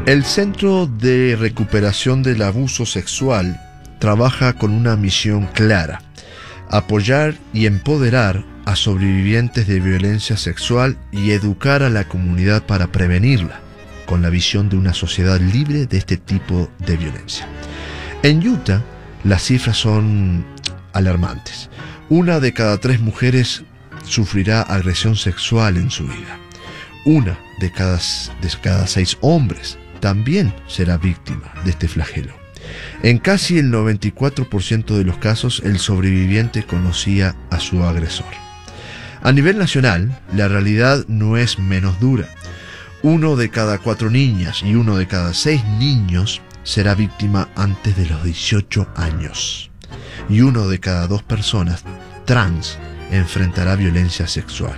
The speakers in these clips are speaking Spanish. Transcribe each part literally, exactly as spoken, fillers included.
El Centro de Recuperación del Abuso Sexual trabaja con una misión clara: apoyar y empoderar a sobrevivientes de violencia sexual y educar a la comunidad para prevenirla, con la visión de una sociedad libre de este tipo de violencia. En Utah, las cifras son alarmantes. Una de cada tres mujeres sufrirá agresión sexual en su vida. Una de cada, de cada seis hombres también será víctima de este flagelo. En casi el noventa y cuatro por ciento de los casos, el sobreviviente conocía a su agresor. A nivel nacional, la realidad no es menos dura. Uno de cada cuatro niñas y uno de cada seis niños será víctima antes de los dieciocho años. Y uno de cada dos personas trans enfrentará violencia sexual.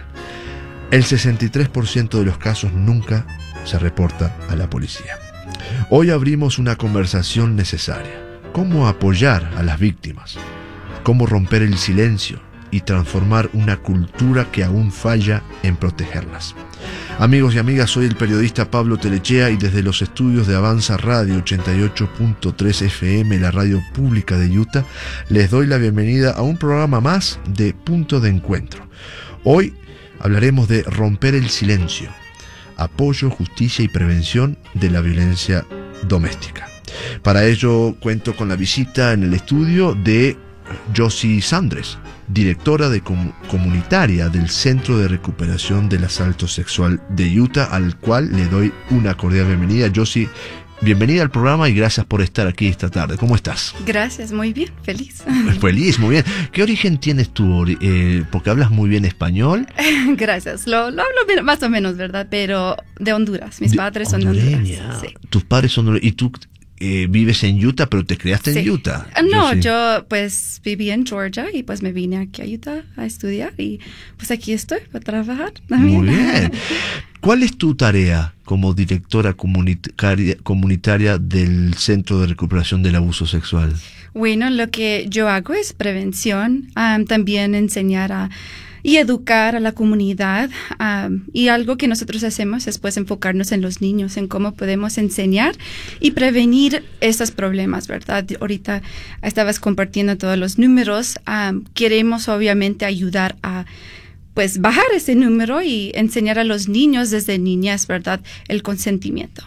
El sesenta y tres por ciento de los casos nunca se reporta a la policía. Hoy abrimos una conversación necesaria. ¿Cómo apoyar a las víctimas? ¿Cómo romper el silencio y transformar una cultura que aún falla en protegerlas? Amigos y amigas, soy el periodista Pablo Telechea y desde los estudios de Avanza Radio ochenta y ocho punto tres F M, la radio pública de Utah, les doy la bienvenida a un programa más de Punto de Encuentro. Hoy hablaremos de romper el silencio, apoyo, justicia y prevención de la violencia doméstica. Para ello cuento con la visita en el estudio de Josie Sandres, directora de com- comunitaria del Centro de Recuperación del Asalto Sexual de Utah, al cual le doy una cordial bienvenida. Josie, bienvenida al programa y gracias por estar aquí esta tarde. ¿Cómo estás? Gracias, muy bien, feliz. Feliz, muy bien. ¿Qué origen tienes tú? Eh, porque hablas muy bien español. Gracias, lo, lo hablo bien, más o menos, ¿verdad? Pero de Honduras, mis de padres son de Honduras. Sí. Tus padres son de Honduras. ¿Y tú eh, vives en Utah, pero te criaste sí. en Utah? No, yo, sí. yo pues viví en Georgia y pues me vine aquí a Utah a estudiar y pues aquí estoy para trabajar también. Muy bien. ¿Cuál es tu tarea como directora comunitaria, comunitaria del Centro de Recuperación del Abuso Sexual? Bueno, lo que yo hago es prevención, um, también enseñar a y educar a la comunidad. Um, y algo que nosotros hacemos es pues enfocarnos en los niños, en cómo podemos enseñar y prevenir estos problemas, ¿verdad? Ahorita estabas compartiendo todos los números. Um, queremos obviamente ayudar a pues bajar ese número y enseñar a los niños desde niñas, ¿verdad? El consentimiento.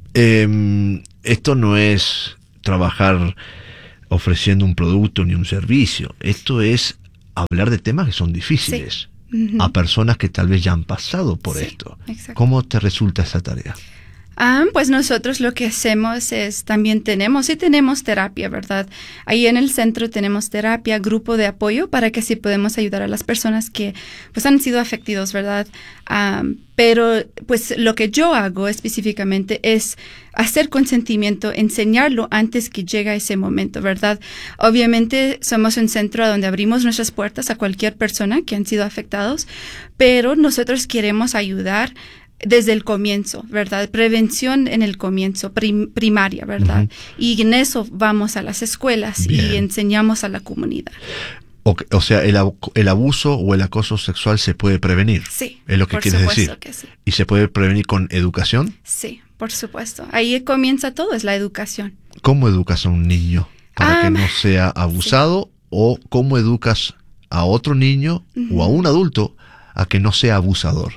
Eh, esto no es trabajar ofreciendo un producto ni un servicio. Esto es hablar de temas que son difíciles, sí. uh-huh. a personas que tal vez ya han pasado por sí, esto. Exacto. ¿Cómo te resulta esa tarea? Ah, pues nosotros lo que hacemos es, también tenemos, sí tenemos terapia, ¿verdad? Ahí en el centro tenemos terapia, grupo de apoyo para que así podemos ayudar a las personas que pues han sido afectados, ¿verdad? Um, pero pues lo que yo hago específicamente es hacer consentimiento, enseñarlo antes que llegue ese momento, ¿verdad? Obviamente somos un centro donde abrimos nuestras puertas a cualquier persona que han sido afectados, pero nosotros queremos ayudar desde el comienzo, ¿verdad? Prevención en el comienzo, prim- primaria, ¿verdad? Uh-huh. Y en eso vamos a las escuelas Bien. Y enseñamos a la comunidad. O, o sea, el, el abuso o el acoso sexual se puede prevenir. Sí, es lo que por quieres supuesto decir. Que sí. ¿Y se puede prevenir con educación? Sí, por supuesto. Ahí comienza todo, es la educación. ¿Cómo educas a un niño para um, que no sea abusado? Sí. ¿O cómo educas a otro niño uh-huh. o a un adulto a que no sea abusador?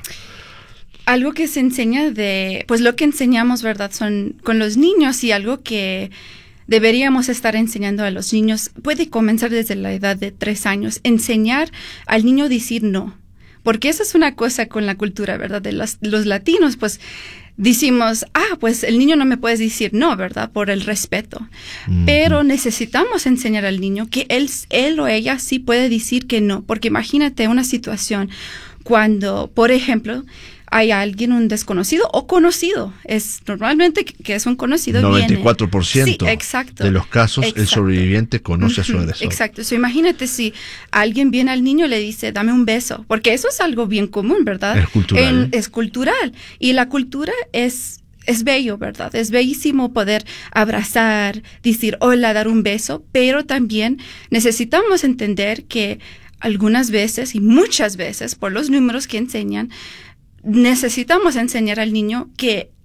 Algo que se enseña de, pues lo que enseñamos, ¿verdad? Son con los niños y algo que deberíamos estar enseñando a los niños. Puede comenzar desde la edad de tres años. Enseñar al niño a decir no. Porque esa es una cosa con la cultura, ¿verdad? De los, los latinos, pues decimos, ah, pues el niño no me puede decir no, ¿verdad? Por el respeto. Mm-hmm. Pero necesitamos enseñar al niño que él, él o ella sí puede decir que no. Porque imagínate una situación cuando, por ejemplo, hay alguien, un desconocido o conocido. Es normalmente que es un conocido. noventa y cuatro por ciento sí, exacto, de los casos exacto. el sobreviviente conoce uh-huh, a su agresor. Exacto. So, imagínate si alguien viene al niño y le dice, dame un beso. Porque eso es algo bien común, ¿verdad? Es cultural. En, es cultural. Y la cultura es... Es bello, ¿verdad? Es bellísimo poder abrazar, decir hola, dar un beso, pero también necesitamos entender que algunas veces y muchas veces, por los números que enseñan, necesitamos enseñar al niño que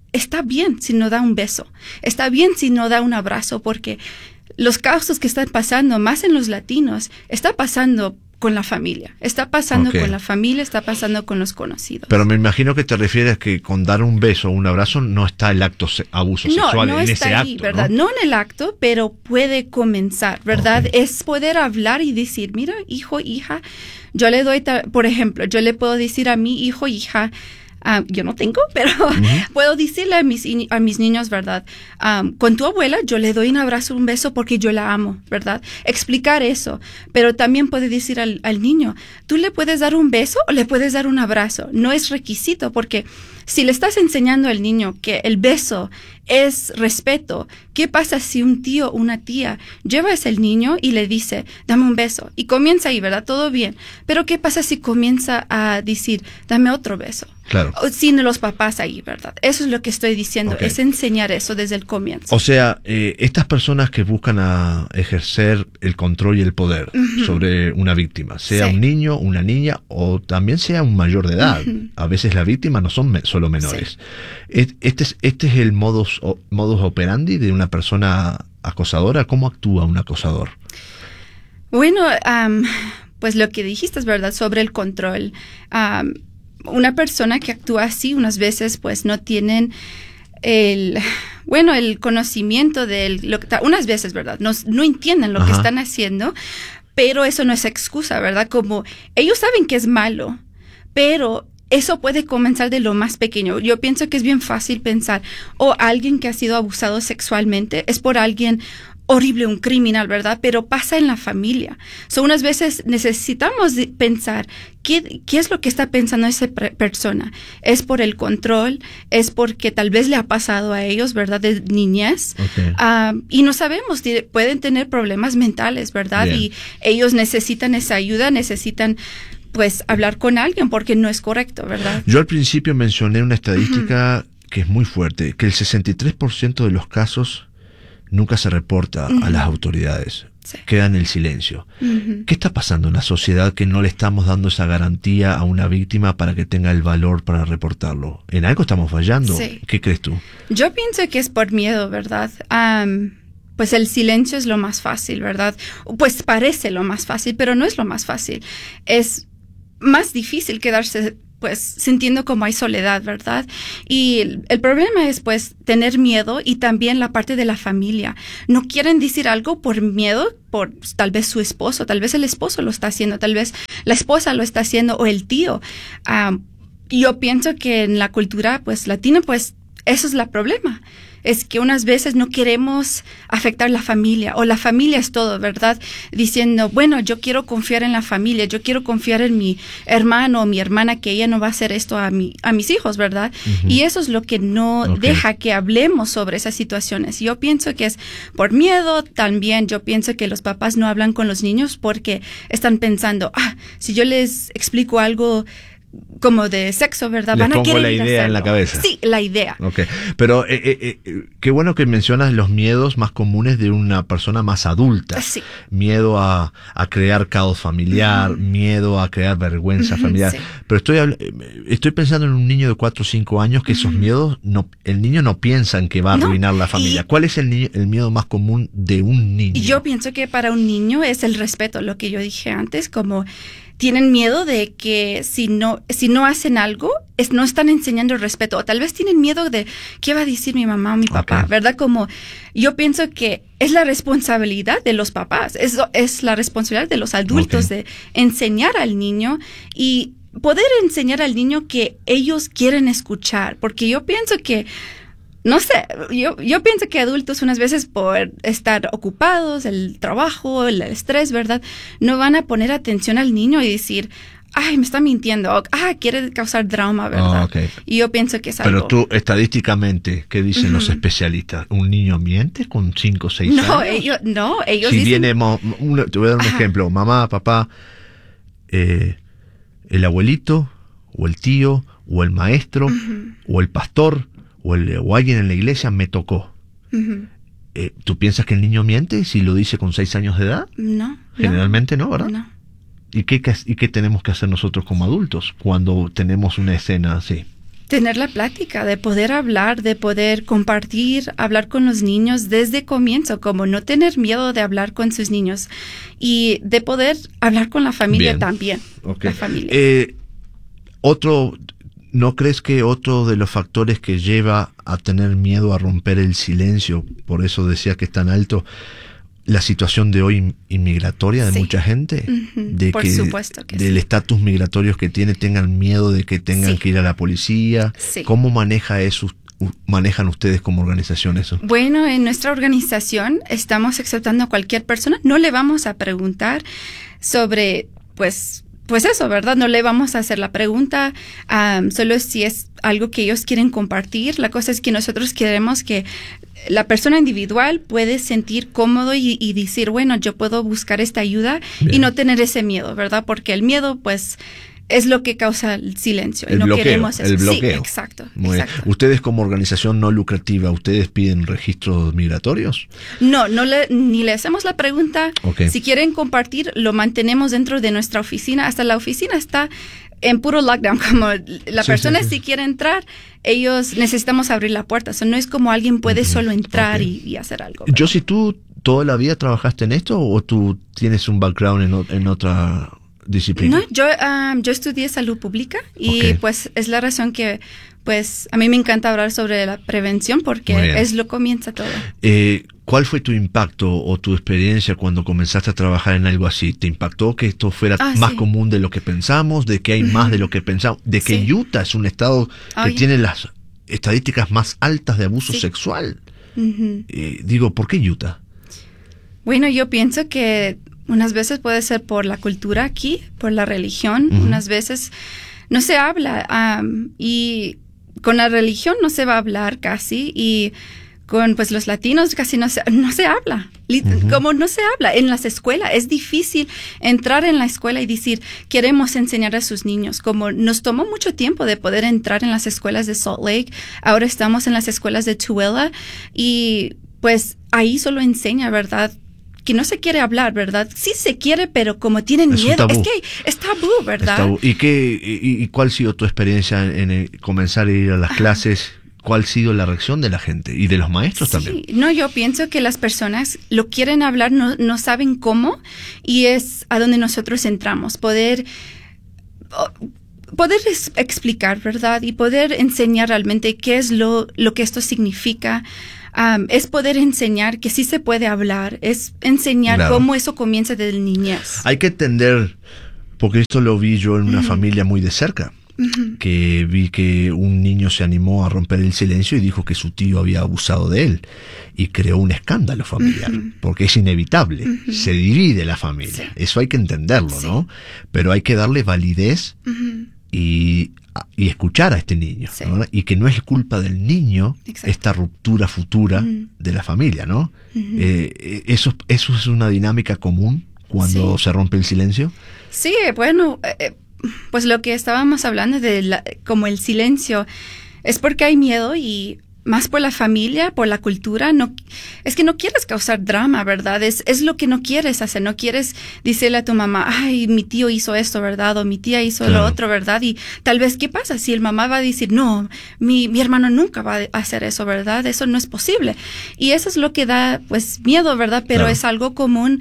está bien si no da un beso, está bien si no da un abrazo, porque los casos que están pasando, más en los latinos, está pasando con la familia, está pasando okay. con la familia, está pasando con los conocidos. Pero me imagino que te refieres que con dar un beso o un abrazo no está el acto se- abuso no, sexual no en está ese ahí, acto, ¿verdad? ¿no? No en el acto, pero puede comenzar, ¿verdad? Okay. Es poder hablar y decir, mira, hijo, hija, yo le doy, ta- por ejemplo, yo le puedo decir a mi hijo, hija, Um, yo no tengo, pero uh-huh. puedo decirle a mis, a mis niños, ¿verdad? Um, con tu abuela yo le doy un abrazo, un beso porque yo la amo, ¿verdad? Explicar eso. Pero también puede decir al, al niño, tú le puedes dar un beso o le puedes dar un abrazo. No es requisito, porque si le estás enseñando al niño que el beso es respeto, ¿qué pasa si un tío o una tía lleva a ese niño y le dice, dame un beso? Y comienza ahí, ¿verdad? Todo bien. Pero ¿qué pasa si comienza a decir, dame otro beso? Claro. Sin los papás ahí, ¿verdad? Eso es lo que estoy diciendo, Okay. es enseñar eso desde el comienzo. O sea, eh, estas personas que buscan a ejercer el control y el poder uh-huh. sobre una víctima, sea sí. un niño, una niña o también sea un mayor de edad. Uh-huh. A veces las víctimas no son me- solo menores. Sí. Este es, este es el modus, o, modus operandi de una persona acosadora. ¿Cómo actúa un acosador? Bueno, um, pues lo que dijiste es verdad sobre el control. Um, Una persona que actúa así unas veces pues no tienen el, bueno, el conocimiento de lo que, unas veces, ¿verdad? No, no entienden lo Ajá. que están haciendo, pero eso no es excusa, ¿verdad? Como ellos saben que es malo, pero eso puede comenzar de lo más pequeño. Yo pienso que es bien fácil pensar, o oh, alguien que ha sido abusado sexualmente es por alguien horrible, un criminal, ¿verdad? Pero pasa en la familia. So, unas veces necesitamos pensar qué, qué es lo que está pensando esa pre- persona. ¿Es por el control? ¿Es porque tal vez le ha pasado a ellos, ¿verdad? De niñez. Okay. Uh, y no sabemos, pueden tener problemas mentales, ¿verdad? Bien. Y ellos necesitan esa ayuda, necesitan pues hablar con alguien porque no es correcto, ¿verdad? Yo al principio mencioné una estadística uh-huh. que es muy fuerte, que el sesenta y tres por ciento de los casos nunca se reporta uh-huh. a las autoridades. Sí. Queda en el silencio. Uh-huh. ¿Qué está pasando en la sociedad que no le estamos dando esa garantía a una víctima para que tenga el valor para reportarlo? ¿En algo estamos fallando? Sí. ¿Qué crees tú? Yo pienso que es por miedo, ¿verdad? Um, pues el silencio es lo más fácil, ¿verdad? Pues parece lo más fácil, pero no es lo más fácil. Es más difícil quedarse pues sintiendo como hay soledad, ¿verdad? Y el, el problema es pues tener miedo y también la parte de la familia. No quieren decir algo por miedo, por tal vez su esposo, tal vez el esposo lo está haciendo, tal vez la esposa lo está haciendo o el tío. Um, yo pienso que en la cultura pues latina pues eso es el problema. Es que unas veces no queremos afectar la familia, o la familia es todo, ¿verdad? Diciendo, bueno, yo quiero confiar en la familia, yo quiero confiar en mi hermano o mi hermana que ella no va a hacer esto a, mi, a mis hijos, ¿verdad? Uh-huh. Y eso es lo que no okay. deja que hablemos sobre esas situaciones. Yo pienso que es por miedo, también yo pienso que los papás no hablan con los niños porque están pensando, ah, si yo les explico algo como de sexo, ¿verdad? Les Van a pongo querer la idea hacerlo. En la cabeza. Sí, la idea. Okay. Pero eh, eh, eh, qué bueno que mencionas los miedos más comunes de una persona más adulta. Sí. Miedo a, a crear caos familiar, uh-huh. miedo a crear vergüenza uh-huh, familiar. Sí. Pero estoy estoy pensando en un niño de cuatro o cinco años que uh-huh. esos miedos, no, el niño no piensa en que va a no. arruinar la familia. Y ¿cuál es el, ni- el miedo más común de un niño? Yo pienso que para un niño es el respeto, lo que yo dije antes, como tienen miedo de que si no si no hacen algo, es, no están enseñando el respeto. O tal vez tienen miedo de qué va a decir mi mamá o mi papá, okay. ¿verdad? Como yo pienso que es la responsabilidad de los papás, es, es la responsabilidad de los adultos okay. de enseñar al niño y poder enseñar al niño que ellos quieren escuchar. Porque yo pienso que No sé, yo, yo pienso que adultos unas veces por estar ocupados, el trabajo, el estrés, ¿verdad? No van a poner atención al niño y decir, ay, me está mintiendo, o, ah, quiere causar drama, ¿verdad? Oh, okay. Y yo pienso que es Pero algo... tú, estadísticamente, ¿qué dicen uh-huh. los especialistas? ¿Un niño miente con cinco o seis no, años? Ellos, no, ellos si dicen... viene, mo- una, te voy a dar un Ajá. ejemplo, mamá, papá, eh, el abuelito, o el tío, o el maestro, uh-huh. o el pastor, o, el, o alguien en la iglesia me tocó. Uh-huh. Eh, ¿Tú piensas que el niño miente si lo dice con seis años de edad? No. Generalmente no, ¿verdad? No. ¿Y qué, ¿Y qué tenemos que hacer nosotros como adultos cuando tenemos una escena así? tener la plática, de poder hablar, de poder compartir, hablar con los niños desde comienzo, como no tener miedo de hablar con sus niños y de poder hablar con la familia Bien. también. Okay. La familia. Eh, otro, ¿no crees que otro de los factores que lleva a tener miedo a romper el silencio, por eso decía que es tan alto, la situación de hoy inmigratoria de Sí. mucha gente, Uh-huh. de Por que supuesto que del sí. estatus migratorio que tiene, tengan miedo de que tengan Sí. que ir a la policía? Sí. ¿Cómo maneja eso, manejan ustedes como organización eso? Bueno, en nuestra organización estamos aceptando a cualquier persona. No le vamos a preguntar sobre, pues, pues eso, ¿verdad? No le vamos a hacer la pregunta, um, solo si es algo que ellos quieren compartir. La cosa es que nosotros queremos que la persona individual puede sentir cómodo y, y decir, bueno, yo puedo buscar esta ayuda. Bien. Y no tener ese miedo, ¿verdad? Porque el miedo, pues, es lo que causa el silencio. El y no bloqueo, queremos eso. el bloqueo. Sí, exacto. Muy bien. exacto. Ustedes como organización no lucrativa, ¿ustedes piden registros migratorios? No, no le, ni le hacemos la pregunta. Okay. Si quieren compartir, lo mantenemos dentro de nuestra oficina. Hasta la oficina está en puro lockdown. Como la Sí, persona sí, sí. si quiere entrar, ellos necesitamos abrir la puerta. O sea, no es como alguien puede Ujú. solo entrar Okay. y, y hacer algo. Yo, si tú toda la vida trabajaste en esto o tú tienes un background en, o- en otra disciplina? No, yo, um, yo estudié salud pública y Okay. pues es la razón que pues a mí me encanta hablar sobre la prevención Muy porque bien. es lo que comienza todo. Eh, ¿Cuál fue tu impacto o tu experiencia cuando comenzaste a trabajar en algo así? ¿Te impactó que esto fuera Ah, más sí. común de lo que pensamos, de que hay más de lo que pensamos, de que Sí. Utah es un estado que Ay. tiene las estadísticas más altas de abuso Sí. sexual? Ujú. Eh, digo, ¿por qué Utah? Bueno, yo pienso que unas veces puede ser por la cultura aquí, por la religión, Ujú. unas veces no se habla um, y con la religión no se va a hablar casi y con pues los latinos casi no se, no se habla, Lit- Ujú. como no se habla en las escuelas. Es difícil entrar en la escuela y decir, queremos enseñar a sus niños, como nos tomó mucho tiempo de poder entrar en las escuelas de Salt Lake, ahora estamos en las escuelas de Tooele y pues ahí solo enseña, ¿verdad?, que no se quiere hablar, ¿verdad? Sí se quiere, pero como tienen Es un miedo, tabú. es que es tabú, ¿verdad? Está bu- ¿Y, qué, y, y cuál ha sido tu experiencia en el comenzar a ir a las clases? ¿Cuál ha sido la reacción de la gente y de los maestros también? Sí, no, yo pienso que las personas lo quieren hablar, no, no saben cómo, y es a donde nosotros entramos, poder, oh, poder es- explicar, ¿verdad? Y poder enseñar realmente qué es lo, lo que esto significa. Um, es poder enseñar que sí se puede hablar, es enseñar Claro. cómo eso comienza desde niñez. Hay que entender, porque esto lo vi yo en una Ujú. familia muy de cerca, Ujú. que vi que un niño se animó a romper el silencio y dijo que su tío había abusado de él y creó un escándalo familiar, Ujú. porque es inevitable, Ujú. se divide la familia, Sí. eso hay que entenderlo, Sí. ¿no? Pero hay que darle validez Ujú. y, y escuchar a este niño, Sí. ¿no? Y que no es culpa del niño Exacto. esta ruptura futura Ujú. de la familia, ¿no? Ujú. Eh, eso, eso es una dinámica común cuando Sí. se rompe el silencio. Sí, bueno, eh, pues lo que estábamos hablando de la- como el silencio es porque hay miedo y más por la familia, por la cultura, no es que no quieres causar drama, ¿verdad? Es, es lo que no quieres hacer, no quieres decirle a tu mamá, ay, mi tío hizo esto, ¿verdad? O mi tía hizo Claro. lo otro, ¿verdad? Y tal vez, ¿qué pasa si el mamá va a decir, no, mi, mi hermano nunca va a hacer eso, ¿verdad? Eso no es posible. Y eso es lo que da, pues, miedo, ¿verdad? Pero Claro. es algo común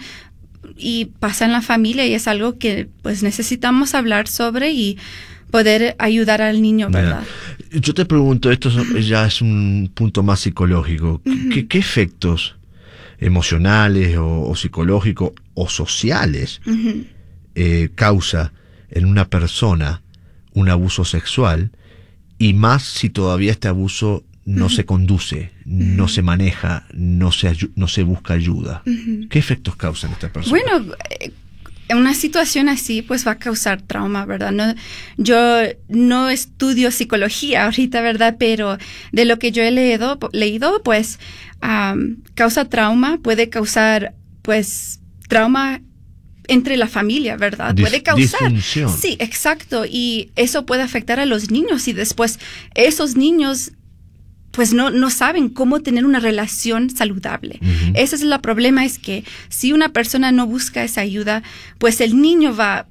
y pasa en la familia y es algo que pues necesitamos hablar sobre y poder ayudar al niño, ¿verdad? Mira, yo te pregunto, esto es- ya es un punto más psicológico. Ujú. ¿Qué, qué efectos emocionales o, o psicológicos o sociales Ujú. eh, causa en una persona un abuso sexual? Y más si todavía este abuso no Ujú. se conduce, no Ujú. se maneja, no se, ayu- no se busca ayuda. Ujú. ¿Qué efectos causa en esta persona? Bueno, eh, en una situación así pues va a causar trauma, ¿verdad? No, yo no estudio psicología ahorita, ¿verdad? Pero de lo que yo he leído, leído pues am, causa trauma, puede causar pues trauma entre la familia, ¿verdad? Dis- Puede causar. disfunción. Sí, exacto. Y eso puede afectar a los niños y después esos niños pues no, no saben cómo tener una relación saludable. Ujú. Ese es el problema, es que si una persona no busca esa ayuda, pues el niño va,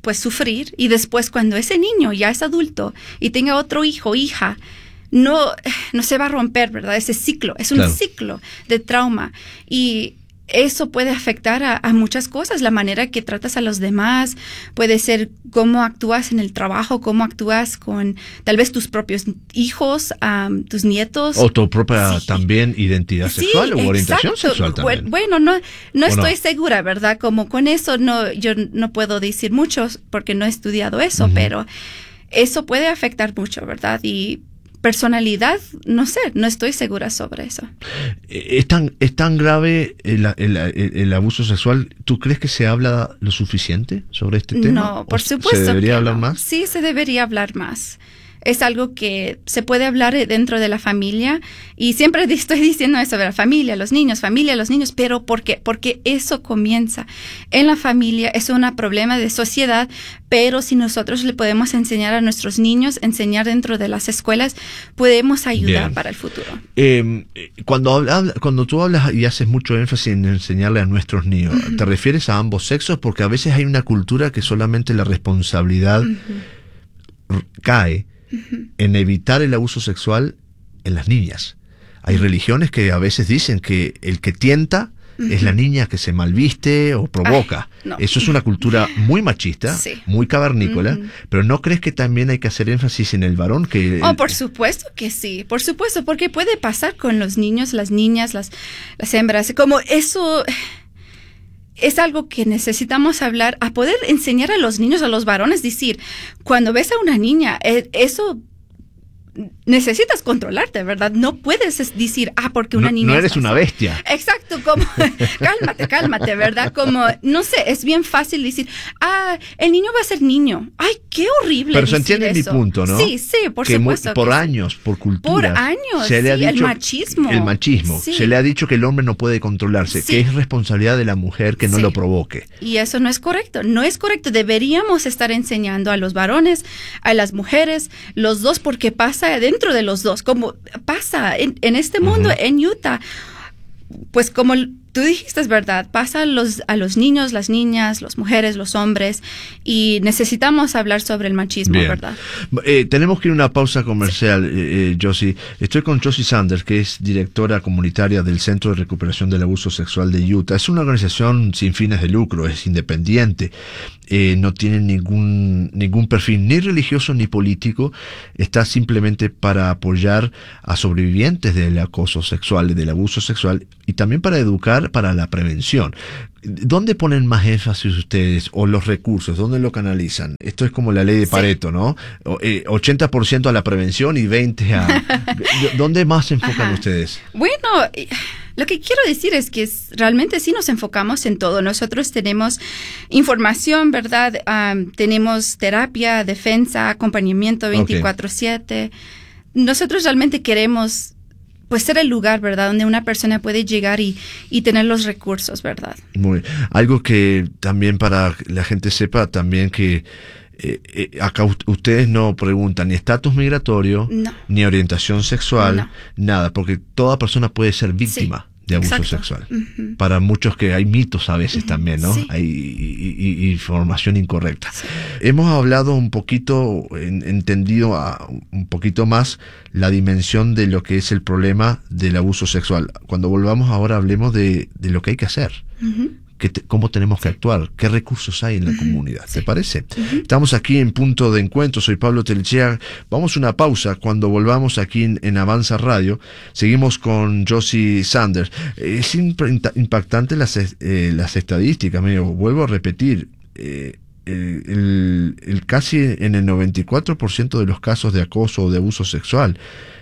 pues sufrir, y después cuando ese niño ya es adulto y tenga otro hijo o hija, no, no se va a romper, ¿verdad? Ese ciclo, es un claro. ciclo de trauma, y eso puede afectar a, a muchas cosas, la manera que tratas a los demás, puede ser cómo actúas en el trabajo, cómo actúas con tal vez tus propios hijos, um, tus nietos. O tu propia sí. también identidad sexual sí, o orientación exacto. sexual también. Bueno, no, no estoy no? segura, ¿verdad? Como con eso no, yo no puedo decir mucho porque no he estudiado eso, uh-huh. pero eso puede afectar mucho, ¿verdad? Y personalidad, no sé, no estoy segura sobre eso. ¿Es tan, es tan grave el, el, el, el abuso sexual? ¿Tú crees que se habla lo suficiente sobre este tema? No, por supuesto. ¿Se debería hablar no. más? Sí, se debería hablar más. Es algo que se puede hablar dentro de la familia, y siempre estoy diciendo eso de la familia, los niños, familia, los niños, pero ¿por qué? Porque eso comienza en la familia, es un problema de sociedad, pero si nosotros le podemos enseñar a nuestros niños, enseñar dentro de las escuelas, podemos ayudar Bien. Para el futuro. Eh, cuando, habla, cuando tú hablas y haces mucho énfasis en enseñarle a nuestros niños, uh-huh. ¿te refieres a ambos sexos? Porque a veces hay una cultura que solamente la responsabilidad uh-huh. cae Uh-huh. en evitar el abuso sexual en las niñas. Hay uh-huh. religiones que a veces dicen que el que tienta uh-huh. es la niña que se malviste o provoca. Ay, no. Eso es una cultura muy machista, sí. muy cavernícola, uh-huh. pero ¿no crees que también hay que hacer énfasis en el varón? Que oh, el... por supuesto que sí, por supuesto, porque puede pasar con los niños, las niñas, las, las hembras, como eso... Es algo que necesitamos hablar, a poder enseñar a los niños, a los varones, decir, cuando ves a una niña, eh, eso necesitas controlarte, ¿verdad? No puedes decir, ah, porque una no, niña... No eres una bestia. Exacto, como, cálmate, cálmate, ¿verdad? Como, no sé, es bien fácil decir, ah, el niño va a ser niño. Ay, qué horrible. Pero se entiende eso. Mi punto, ¿no? Sí, sí, por que supuesto. Muy, por que años, sí. por cultura. Por años, se le ha sí, dicho, el machismo. El machismo. Sí. Se le ha dicho que el hombre no puede controlarse, sí. que es responsabilidad de la mujer que no sí. lo provoque. Y eso no es correcto, no es correcto. Deberíamos estar enseñando a los varones, a las mujeres, los dos, porque pasa dentro de los dos, como pasa en, en este mundo, uh-huh. en Utah, pues como tú dijiste, es verdad, pasa a los, a los niños, las niñas, las mujeres, los hombres, y necesitamos hablar sobre el machismo, Bien. ¿Verdad? Eh, tenemos que ir a una pausa comercial, sí. eh, eh, Josie. Estoy con Josie Sanders, que es directora comunitaria del Centro de Recuperación del Abuso Sexual de Utah. Es una organización sin fines de lucro, es independiente, eh, no tiene ningún, ningún perfil ni religioso ni político, está simplemente para apoyar a sobrevivientes del acoso sexual, del abuso sexual, y también para educar para la prevención. ¿Dónde ponen más énfasis ustedes o los recursos? ¿Dónde lo canalizan? Esto es como la ley de Pareto, sí. ¿no? O, eh, ochenta por ciento a la prevención y veinte por ciento a... ¿Dónde más se enfocan Ajá. ustedes? Bueno, lo que quiero decir es que realmente sí nos enfocamos en todo. Nosotros tenemos información, ¿verdad? Um, tenemos terapia, defensa, acompañamiento veinticuatro siete. Okay. Nosotros realmente queremos... pues ser el lugar, ¿verdad?, donde una persona puede llegar y, y tener los recursos, ¿verdad? Muy bien. Algo que también para la gente sepa también que eh, eh, acá u- ustedes no preguntan ni estatus migratorio, no. ni orientación sexual, no. nada, porque toda persona puede ser víctima. Sí. De abuso Exacto. sexual. Uh-huh. Para muchos que hay mitos a veces uh-huh. también, ¿no? Sí. Hay y, y, y información incorrecta. Sí. Hemos hablado un poquito, en, entendido a, un poquito más la dimensión de lo que es el problema del abuso sexual. Cuando volvamos ahora hablemos de, de lo que hay que hacer. Uh-huh. Que te, cómo tenemos que actuar, qué recursos hay en la uh-huh. comunidad, ¿te sí. parece? Uh-huh. Estamos aquí en Punto de Encuentro, soy Pablo Telechea. Vamos a una pausa. Cuando volvamos aquí en, en Avanza Radio, seguimos con Josie Sanders. Es impactante las, eh, las estadísticas, me vuelvo a repetir, eh, el, el, el casi en el noventa y cuatro por ciento de los casos de acoso o de abuso sexual,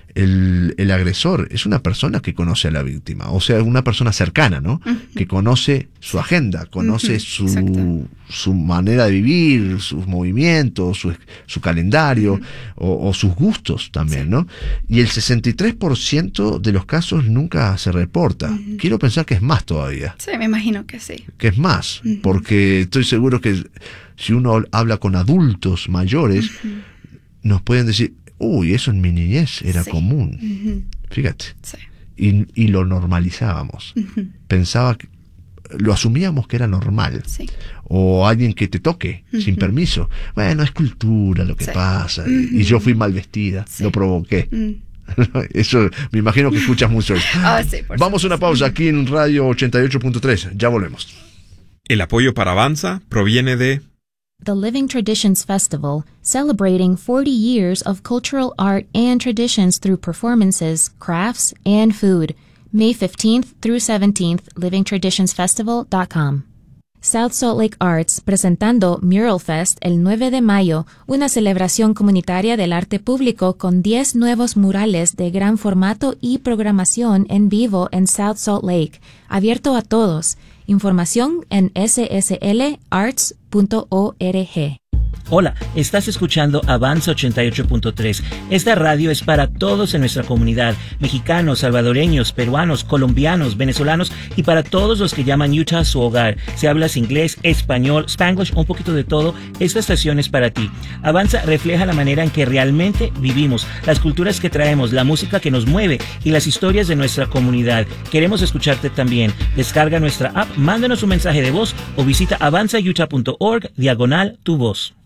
El, el agresor es una persona que conoce a la víctima, o sea, una persona cercana, ¿no? Uh-huh. Que conoce su agenda, conoce uh-huh. su, su manera de vivir, sus movimientos, su, su calendario uh-huh. o, o sus gustos también, sí. ¿no? Y el sesenta y tres por ciento de los casos nunca se reporta. Uh-huh. Quiero pensar que es más todavía. Sí, me imagino que sí. Que es más, uh-huh. porque estoy seguro que si uno habla con adultos mayores, uh-huh. nos pueden decir, uy, eso en mi niñez era sí. común. Uh-huh. Fíjate. Sí. Y, y lo normalizábamos. Uh-huh. Pensaba que, lo asumíamos que era normal. Sí. O alguien que te toque uh-huh. sin permiso. Bueno, es cultura lo que sí. pasa. Uh-huh. Y yo fui mal vestida, sí. lo provoqué. Uh-huh. Eso, me imagino que escuchas mucho eso. Ah, sí, por Vamos a una pausa aquí en Radio ochenta y ocho punto tres. Ya volvemos. El apoyo para Avanza proviene de The Living Traditions Festival, celebrating forty years of cultural art and traditions through performances, crafts, and food. May fifteenth through seventeenth, living traditions festival dot com. South Salt Lake Arts presentando Mural Fest el nueve de mayo, una celebración comunitaria del arte público con diez nuevos murales de gran formato y programación en vivo en South Salt Lake, abierto a todos. Información en s s l arts punto org. Hola, estás escuchando Avanza ochenta y ocho punto tres. Esta radio es para todos en nuestra comunidad, mexicanos, salvadoreños, peruanos, colombianos, venezolanos y para todos los que llaman Utah su hogar. Si hablas inglés, español, Spanglish o un poquito de todo, esta estación es para ti. Avanza refleja la manera en que realmente vivimos, las culturas que traemos, la música que nos mueve y las historias de nuestra comunidad. Queremos escucharte también. Descarga nuestra app, mándanos un mensaje de voz o visita avanza utah punto org diagonal tu voz.